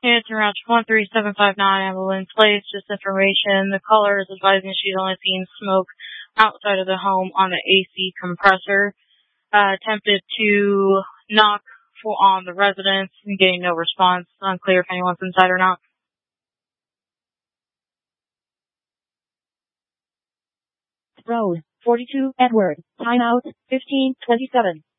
Yeah, it's around 13759 Evelyn Place. Just information. The caller is advising she's only seen smoke outside of the home on the AC compressor. Attempted to knock on the residence and getting no response. Unclear if anyone's inside or not. Road 42 Edward. Timeout 15:27.